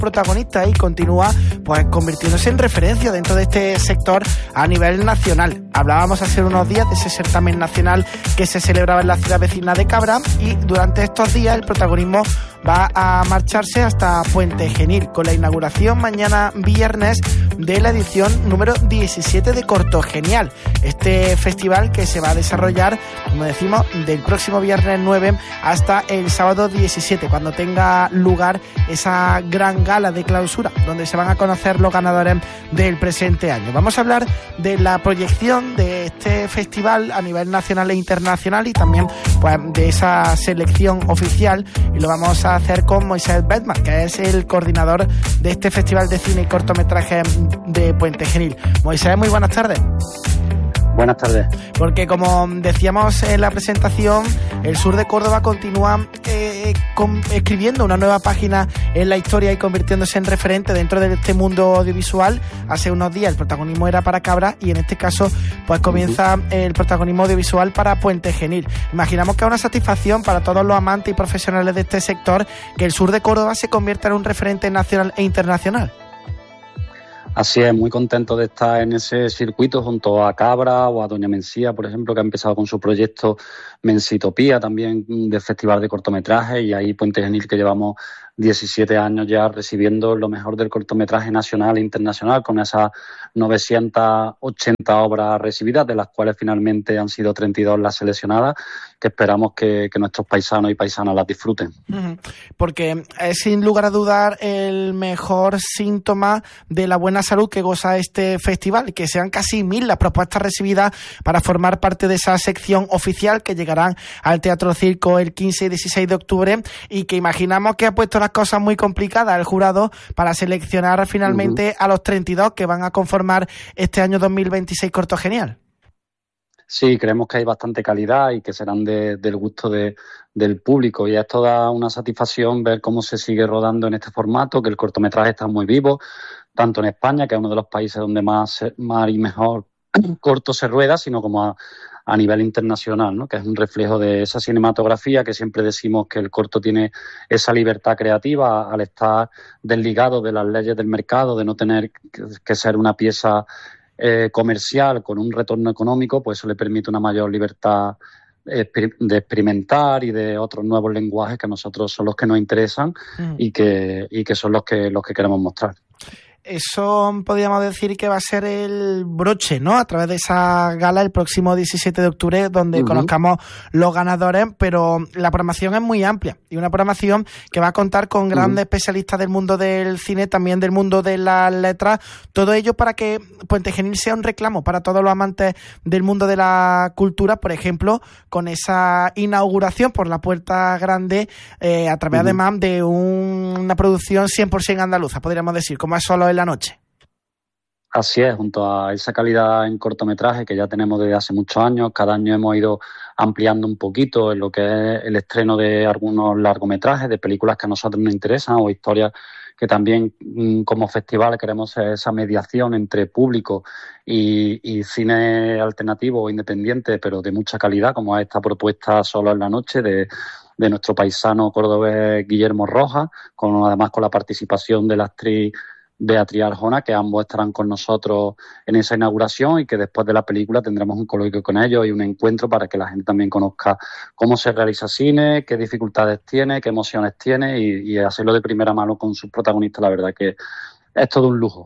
protagonistas y continúa pues convirtiéndose en referencia dentro de este sector a nivel nacional. Hablábamos hace unos días de ese certamen nacional que se celebraba en la ciudad vecina de Cabra, y durante estos días el protagonismo va a marcharse hasta Puente Genil con la inauguración mañana viernes de la edición número 17 de Corto Genial, este festival que se va a desarrollar, como decimos, del próximo viernes 9 hasta el sábado 17, cuando tenga lugar esa gran gala de clausura donde se van a conocer los ganadores del presente año. Vamos a hablar de la proyección de este festival a nivel nacional e internacional y también pues de esa selección oficial, y lo vamos a hacer con Moisés Bedmar, que es el coordinador de este festival de cine y cortometraje de Puente Genil. Moisés, muy buenas tardes. Buenas tardes. Porque como decíamos en la presentación, el sur de Córdoba continúa escribiendo una nueva página en la historia y convirtiéndose en referente dentro de este mundo audiovisual. Hace unos días el protagonismo era para Cabra y en este caso pues comienza el protagonismo audiovisual para Puente Genil. Imaginamos que es una satisfacción para todos los amantes y profesionales de este sector que el sur de Córdoba se convierta en un referente nacional e internacional. Así es, muy contento de estar en ese circuito junto a Cabra o a Doña Mencía, por ejemplo, que ha empezado con su proyecto Mencitopía, también del Festival de Cortometraje, y ahí Puente Genil, que llevamos 17 años ya recibiendo lo mejor del cortometraje nacional e internacional, con esas 980 obras recibidas, de las cuales finalmente han sido 32 las seleccionadas, que esperamos que nuestros paisanos y paisanas las disfruten. Porque es sin lugar a dudar el mejor síntoma de la buena salud que goza este festival, que sean casi 1000 las propuestas recibidas para formar parte de esa sección oficial que llegarán al Teatro Circo el 15 y 16 de octubre, y que imaginamos que ha puesto las cosas muy complicadas el jurado para seleccionar finalmente a los 32 que van a conformar este año 2026 Corto Genial. Sí, creemos que hay bastante calidad y que serán del gusto del público, y es toda una satisfacción ver cómo se sigue rodando en este formato, que el cortometraje está muy vivo, tanto en España, que es uno de los países donde más y mejor corto se rueda, sino como a nivel internacional, ¿no? Que es un reflejo de esa cinematografía que siempre decimos que el corto tiene esa libertad creativa al estar desligado de las leyes del mercado, de no tener que ser una pieza comercial con un retorno económico, pues eso le permite una mayor libertad de experimentar y de otros nuevos lenguajes que a nosotros son los que nos interesan y que son los que queremos mostrar. Eso podríamos decir que va a ser el broche, ¿no? A través de esa gala el próximo 17 de octubre, donde conozcamos los ganadores, pero la programación es muy amplia y una programación que va a contar con grandes especialistas del mundo del cine, también del mundo de las letras, todo ello para que Puente Genil sea un reclamo para todos los amantes del mundo de la cultura, por ejemplo, con esa inauguración por la Puerta Grande, a través además de una producción 100% andaluza, podríamos decir, como es Solo en la Noche. Así es, junto a esa calidad en cortometraje que ya tenemos desde hace muchos años, cada año hemos ido ampliando un poquito en lo que es el estreno de algunos largometrajes, de películas que a nosotros nos interesan o historias que también como festival queremos esa mediación entre público y cine alternativo o independiente, pero de mucha calidad, como es esta propuesta Solo en la Noche de nuestro paisano cordobés Guillermo Rojas, además con la participación de la actriz Beatriz Arjona, que ambos estarán con nosotros en esa inauguración, y que después de la película tendremos un coloquio con ellos y un encuentro para que la gente también conozca cómo se realiza cine, qué dificultades tiene, qué emociones tiene, y hacerlo de primera mano con sus protagonistas. La verdad que es todo un lujo.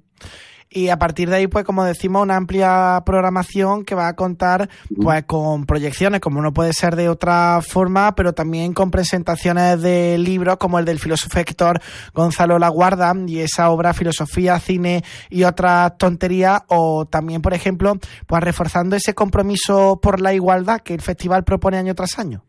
Y a partir de ahí, pues como decimos, una amplia programación que va a contar pues con proyecciones, como no puede ser de otra forma, pero también con presentaciones de libros como el del filósofo Héctor Gonzalo Laguarda y esa obra Filosofía, Cine y otras tonterías, o también, por ejemplo, pues reforzando ese compromiso por la igualdad que el festival propone año tras año.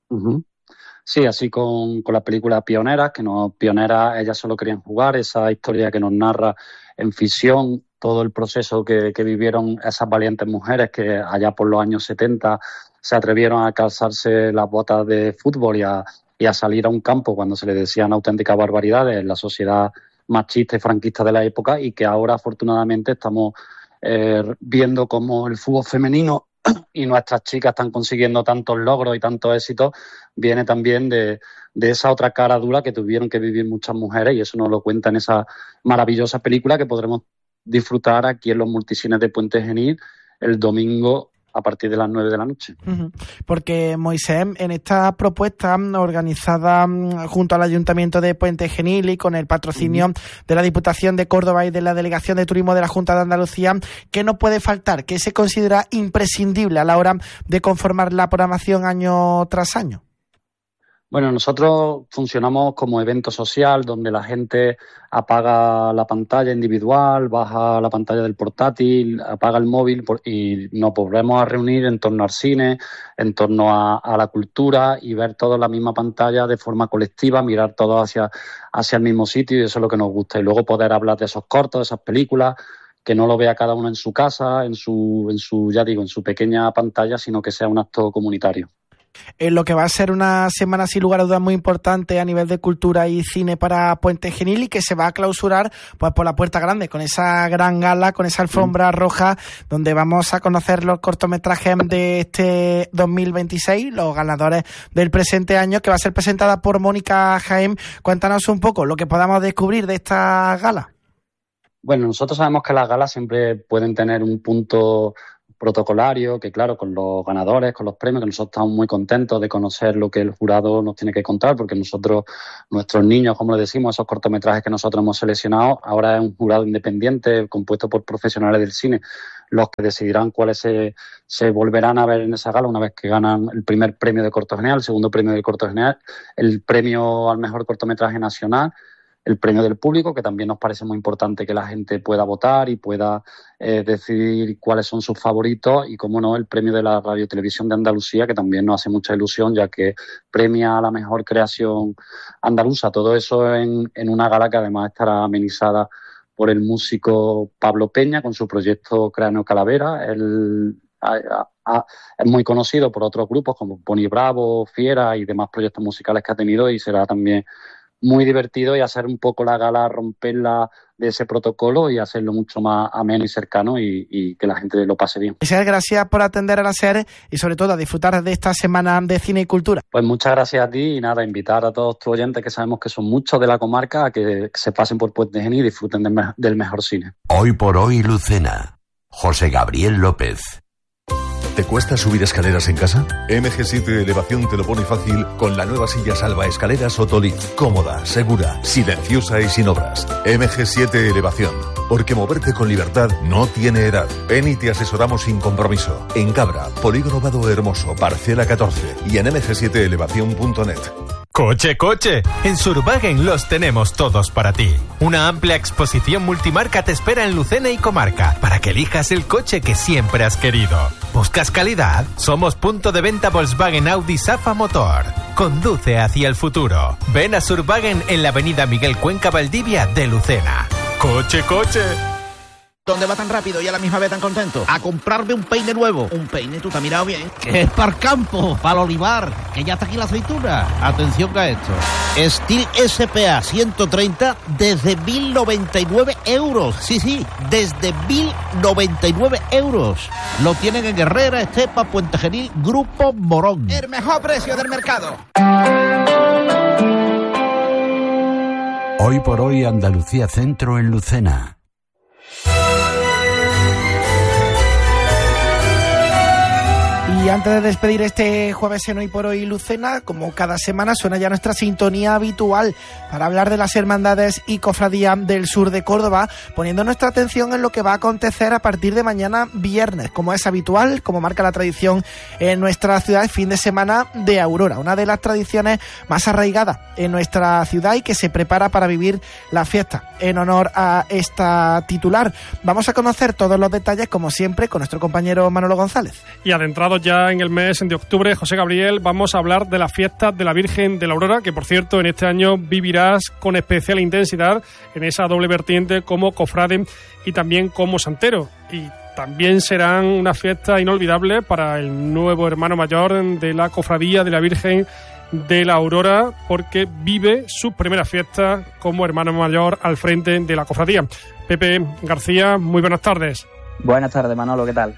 Sí, así con la película Pioneras, Pioneras, ellas solo querían jugar, esa historia que nos narra en ficción todo el proceso que vivieron esas valientes mujeres que allá por los años 70 se atrevieron a calzarse las botas de fútbol y a salir a un campo cuando se les decían auténticas barbaridades en la sociedad machista y franquista de la época, y que ahora afortunadamente estamos viendo cómo el fútbol femenino y nuestras chicas están consiguiendo tantos logros y tantos éxitos, viene también de esa otra cara dura que tuvieron que vivir muchas mujeres, y eso nos lo cuenta en esa maravillosa película que podremos disfrutar aquí en los multicines de Puente Genil el domingo a partir de las 9 de la noche. Porque, Moisés, en esta propuesta organizada junto al Ayuntamiento de Puente Genil y con el patrocinio de la Diputación de Córdoba y de la Delegación de Turismo de la Junta de Andalucía, ¿qué no puede faltar? ¿Qué se considera imprescindible a la hora de conformar la programación año tras año? Bueno, nosotros funcionamos como evento social donde la gente apaga la pantalla individual, baja la pantalla del portátil, apaga el móvil y nos volvemos a reunir en torno al cine, en torno a la cultura y ver todos la misma pantalla de forma colectiva, mirar todos hacia el mismo sitio, y eso es lo que nos gusta. Y luego poder hablar de esos cortos, de esas películas, que no lo vea cada uno en su casa, en su pequeña pantalla, sino que sea un acto comunitario. En lo que va a ser una semana sin lugar a dudas muy importante a nivel de cultura y cine para Puente Genil, y que se va a clausurar pues por la puerta grande, con esa gran gala, con esa alfombra roja, donde vamos a conocer los cortometrajes de este 2026, los ganadores del presente año, que va a ser presentada por Mónica Jaén. Cuéntanos un poco lo que podamos descubrir de esta gala. Bueno, nosotros sabemos que las galas siempre pueden tener un punto protocolario, que claro, con los ganadores, con los premios, que nosotros estamos muy contentos de conocer lo que el jurado nos tiene que contar, porque nuestros niños, como le decimos, esos cortometrajes que nosotros hemos seleccionado, ahora es un jurado independiente compuesto por profesionales del cine, los que decidirán cuáles se volverán a ver en esa gala una vez que ganan el primer premio de corto general, el segundo premio de corto general, el premio al mejor cortometraje nacional, el premio del público, que también nos parece muy importante que la gente pueda votar y pueda decidir cuáles son sus favoritos, y, como no, el premio de la Radio Televisión de Andalucía, que también nos hace mucha ilusión, ya que premia a la mejor creación andaluza. Todo eso en una gala que además estará amenizada por el músico Pablo Peña con su proyecto Cráneo Calavera. Él es muy conocido por otros grupos como Pony Bravo, Fiera y demás proyectos musicales que ha tenido, y será también muy divertido, y hacer un poco la gala, romperla de ese protocolo y hacerlo mucho más ameno y cercano, y que la gente lo pase bien. Gracias por atender a la SER y sobre todo a disfrutar de esta semana de cine y cultura. Pues muchas gracias a ti, y nada, invitar a todos tus oyentes, que sabemos que son muchos de la comarca, a que se pasen por Puente Genil y disfruten del mejor cine. Hoy por hoy, Lucena. José Gabriel López. ¿Te cuesta subir escaleras en casa? MG7 Elevación te lo pone fácil con la nueva silla salva escaleras Otolift. Cómoda, segura, silenciosa y sin obras. MG7 Elevación. Porque moverte con libertad no tiene edad. Ven y te asesoramos sin compromiso. En Cabra, Polígono Vado Hermoso, parcela 14 y en mg7elevacion.net. ¡Coche, coche! En Surwagen los tenemos todos para ti. Una amplia exposición multimarca te espera en Lucena y comarca para que elijas el coche que siempre has querido. ¿Buscas calidad? Somos punto de venta Volkswagen, Audi, Safa Motor. Conduce hacia el futuro. Ven a Surwagen en la avenida Miguel Cuenca Valdivia de Lucena. ¡Coche, coche! ¿Dónde va tan rápido y a la misma vez tan contento? A comprarme un peine nuevo. ¿Un peine? ¿Tú te has mirado bien? Que es para el campo, para el olivar, que ya está aquí la aceituna. Atención a esto. Steel SPA 130 desde 1.099 euros. Sí, desde 1.099 euros. Lo tienen en Herrera, Estepa, Puente Genil, Grupo Morón. El mejor precio del mercado. Hoy por hoy, Andalucía Centro en Lucena. Y antes de despedir este jueves en Hoy por Hoy Lucena, como cada semana suena ya nuestra sintonía habitual para hablar de las hermandades y cofradías del sur de Córdoba, poniendo nuestra atención en lo que va a acontecer a partir de mañana viernes, como es habitual, como marca la tradición en nuestra ciudad, el fin de semana de Aurora, una de las tradiciones más arraigadas en nuestra ciudad y que se prepara para vivir la fiesta en honor a esta titular. Vamos a conocer todos los detalles, como siempre, con nuestro compañero Manolo González. Y adentrados ya en el mes de octubre, José Gabriel, vamos a hablar de la fiesta de la Virgen de la Aurora, que por cierto en este año vivirás con especial intensidad en esa doble vertiente como cofrade y también como santero. Y también serán una fiesta inolvidable para el nuevo hermano mayor de la cofradía de la Virgen de la Aurora, porque vive su primera fiesta como hermano mayor al frente de la cofradía. Pepe García, muy buenas tardes. Buenas tardes, Manolo, ¿qué tal?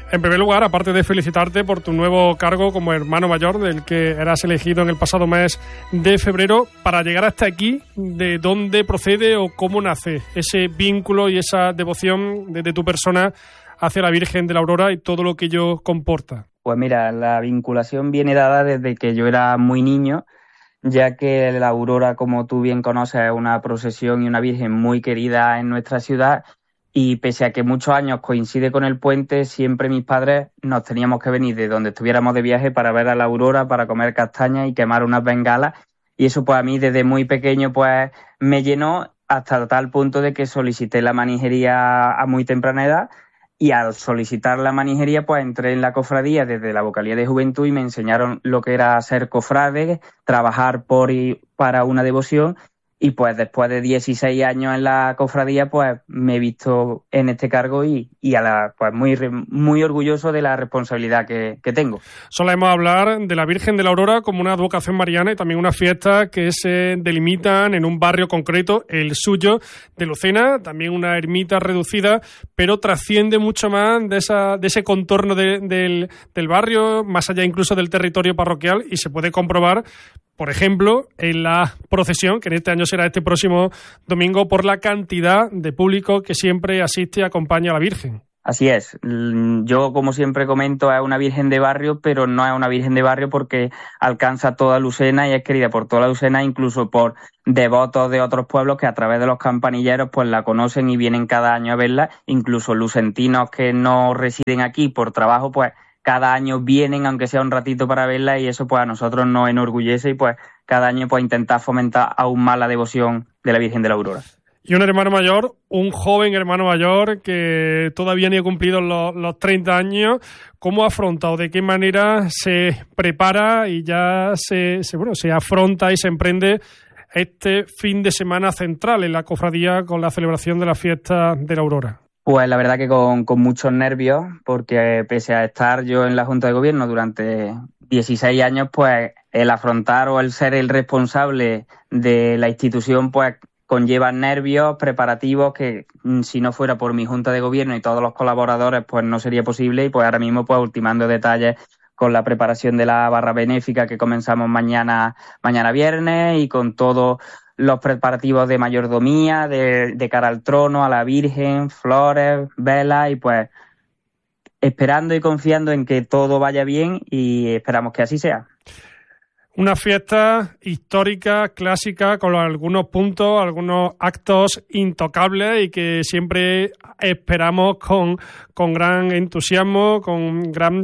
En primer lugar, aparte de felicitarte por tu nuevo cargo como hermano mayor, del que eras elegido en el pasado mes de febrero, para llegar hasta aquí, ¿de dónde procede o cómo nace ese vínculo y esa devoción desde tu persona hacia la Virgen de la Aurora y todo lo que ello comporta? Pues mira, la vinculación viene dada desde que yo era muy niño, ya que la Aurora, como tú bien conoces, es una procesión y una Virgen muy querida en nuestra ciudad. Y pese a que muchos años coincide con el puente, siempre mis padres nos teníamos que venir de donde estuviéramos de viaje para ver a la Aurora, para comer castañas y quemar unas bengalas. Y eso pues a mí desde muy pequeño pues me llenó hasta tal punto de que solicité la manijería a muy temprana edad. Y al solicitar la manijería pues entré en la cofradía desde la vocalía de juventud y me enseñaron lo que era ser cofrade, trabajar por y para una devoción. Y pues después de 16 años en la cofradía, pues me he visto en este cargo y pues muy orgulloso de la responsabilidad que tengo. Solemos hablar de la Virgen de la Aurora como una advocación mariana y también una fiesta que se delimitan en un barrio concreto, el suyo, de Lucena, también una ermita reducida, pero trasciende mucho más de ese contorno del barrio, más allá incluso del territorio parroquial, y se puede comprobar, por ejemplo, en la procesión, que en este año será este próximo domingo, por la cantidad de público que siempre asiste y acompaña a la Virgen. Así es. Yo, como siempre comento, es una Virgen de barrio, pero no es una Virgen de barrio porque alcanza toda Lucena y es querida por toda Lucena, incluso por devotos de otros pueblos que a través de los campanilleros pues la conocen y vienen cada año a verla. Incluso lucentinos que no residen aquí por trabajo, pues cada año vienen, aunque sea un ratito, para verla, y eso pues a nosotros nos enorgullece y pues cada año pues intentar fomentar aún más la devoción de la Virgen de la Aurora. Y un hermano mayor, un joven hermano mayor que todavía ni ha cumplido los 30 años, ¿cómo afronta o de qué manera se prepara y ya se afronta y se emprende este fin de semana central en la cofradía con la celebración de la fiesta de la Aurora? Pues la verdad que con muchos nervios, porque pese a estar yo en la Junta de Gobierno durante 16 años, pues el afrontar o el ser el responsable de la institución, pues conlleva nervios, preparativos, que si no fuera por mi Junta de Gobierno y todos los colaboradores, pues no sería posible. Y pues ahora mismo pues ultimando detalles con la preparación de la barra benéfica que comenzamos mañana viernes, y con todo los preparativos de mayordomía, de cara al trono, a la Virgen, flores, velas, y pues esperando y confiando en que todo vaya bien, y esperamos que así sea. Una fiesta histórica, clásica, con algunos puntos, algunos actos intocables y que siempre esperamos con gran entusiasmo, con gran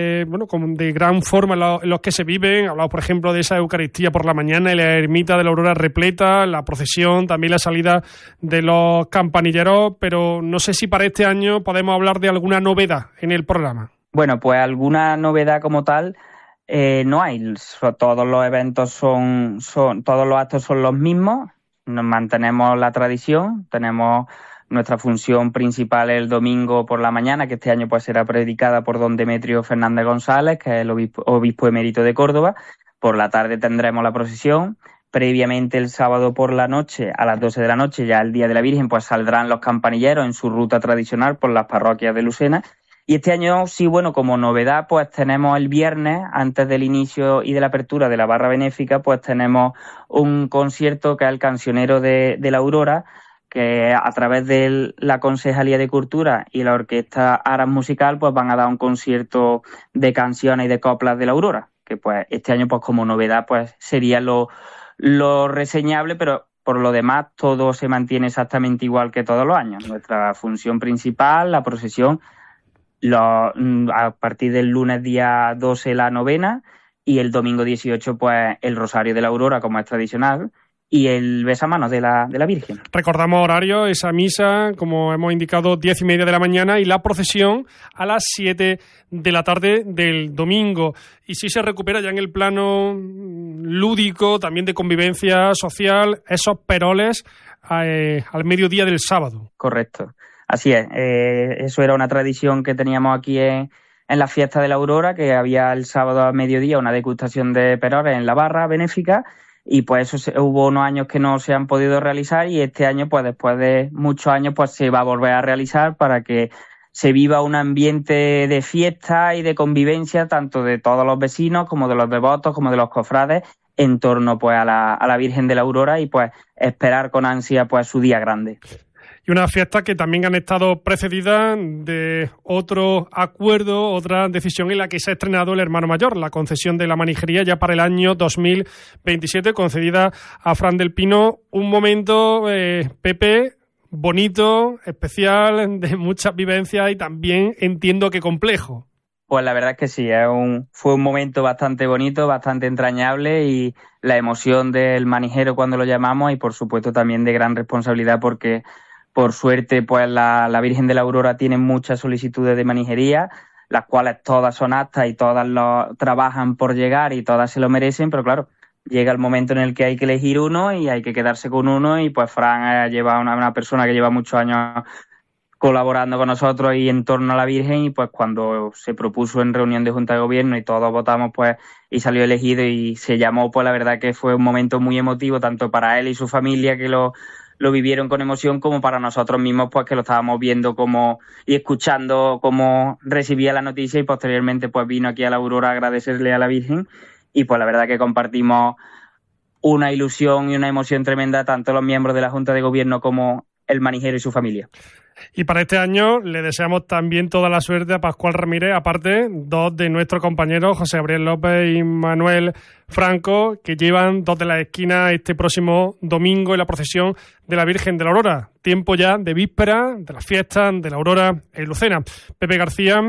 de gran forma en los que se viven. Hablamos, por ejemplo, de esa Eucaristía por la mañana y la ermita de la Aurora repleta, la procesión, también la salida de los campanilleros, pero no sé si para este año podemos hablar de alguna novedad en el programa. Bueno, pues alguna novedad como tal no hay. Todos los eventos todos los actos son los mismos. Nos mantenemos la tradición. Tenemos nuestra función principal el domingo por la mañana, que este año pues será predicada por don Demetrio Fernández González, que es el obispo emérito de Córdoba. Por la tarde tendremos la procesión. Previamente el sábado por la noche, a las 12 de la noche, ya el Día de la Virgen, pues saldrán los campanilleros en su ruta tradicional por las parroquias de Lucena. Y este año, sí, bueno, como novedad, pues tenemos el viernes, antes del inicio y de la apertura de la barra benéfica, pues tenemos un concierto que es el Cancionero de la Aurora, que a través de la Concejalía de Cultura y la Orquesta Aras Musical, pues van a dar un concierto de canciones y de coplas de la Aurora, que pues este año, pues como novedad, pues sería lo reseñable, pero por lo demás todo se mantiene exactamente igual que todos los años. Nuestra función principal, la procesión, a partir del lunes día 12 la novena, y el domingo 18 pues el Rosario de la Aurora, como es tradicional, y el besamanos de la Virgen. Recordamos horario, esa misa, como hemos indicado, 10:30 de la mañana, y la procesión a las 7 de la tarde del domingo. Y si se recupera ya en el plano lúdico, también de convivencia social, esos peroles al mediodía del sábado. Correcto. Así es, eso era una tradición que teníamos aquí en la fiesta de la Aurora, que había el sábado a mediodía una degustación de peroles en la barra benéfica, y pues eso hubo unos años que no se han podido realizar, y este año, pues después de muchos años, pues se va a volver a realizar para que se viva un ambiente de fiesta y de convivencia, tanto de todos los vecinos como de los devotos, como de los cofrades, en torno pues a la Virgen de la Aurora, y pues esperar con ansia pues su día grande. Y unas fiestas que también han estado precedidas de otro acuerdo, otra decisión en la que se ha estrenado el hermano mayor, la concesión de la manijería ya para el año 2027, concedida a Fran del Pino. Un momento, Pepe, bonito, especial, de muchas vivencias y también entiendo que complejo. Pues la verdad es que sí, fue un momento bastante bonito, bastante entrañable, y la emoción del manijero cuando lo llamamos, y por supuesto también de gran responsabilidad, porque por suerte pues la Virgen de la Aurora tiene muchas solicitudes de manijería, las cuales todas son aptas y todas trabajan por llegar y todas se lo merecen, pero claro, llega el momento en el que hay que elegir uno y hay que quedarse con uno, y pues Fran lleva una persona que lleva muchos años colaborando con nosotros y en torno a la Virgen, y pues cuando se propuso en reunión de Junta de Gobierno y todos votamos pues y salió elegido y se llamó, pues la verdad que fue un momento muy emotivo tanto para él y su familia, que lo vivieron con emoción, como para nosotros mismos pues que lo estábamos viendo y escuchando cómo recibía la noticia, y posteriormente pues vino aquí a la Aurora a agradecerle a la Virgen, y pues la verdad que compartimos una ilusión y una emoción tremenda tanto los miembros de la Junta de Gobierno como el manijero y su familia. Y para este año le deseamos también toda la suerte a Pascual Ramírez, aparte dos de nuestros compañeros, José Gabriel López y Manuel Franco, que llevan dos de las esquinas este próximo domingo en la procesión de la Virgen de la Aurora. Tiempo ya de víspera de las fiestas de la Aurora en Lucena. Pepe García,